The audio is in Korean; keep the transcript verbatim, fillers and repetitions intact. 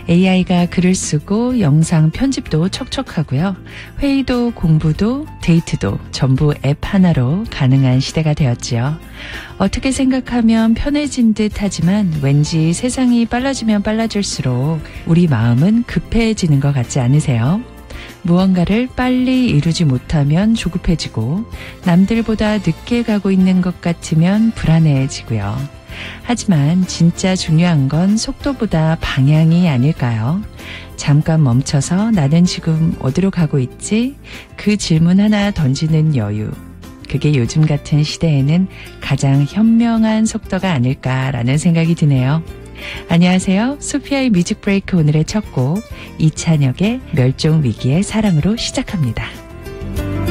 에이아이가 글을 쓰고 영상 편집도 척척하고요. 회의도 공부도 데이트도 전부 앱 하나로 가능한 시대가 되었지요. 어떻게 생각하면 편해진 듯 하지만 왠지 세상이 빨라지면 빨라질수록 우리 마음은 급해지는 것 같지 않으세요? 무언가를 빨리 이루지 못하면 조급해지고 남들보다 늦게 가고 있는 것 같으면 불안해지고요. 하지만 진짜 중요한 건 속도보다 방향이 아닐까요? 잠깐 멈춰서 나는 지금 어디로 가고 있지? 그 질문 하나 던지는 여유. 그게 요즘 같은 시대에는 가장 현명한 속도가 아닐까라는 생각이 드네요. 안녕하세요. 소피아의 뮤직 브레이크 오늘의 첫 곡 이찬혁의 멸종 위기의 사랑으로 시작합니다.